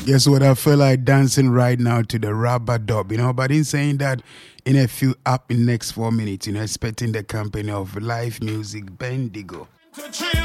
Guess what? I feel like dancing right now to the rubber dub, but in saying that, in a few up in next 4 minutes, expecting the company of live music Bendigo.